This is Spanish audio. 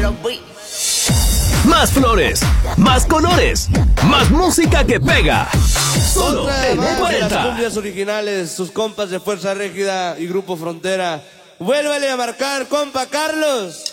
Más flores, más colores, más música que pega. Solo en Las 40. cumbias originales, sus compas de Fuerza Régida y Grupo Frontera. Vuélvale a marcar, compa Carlos.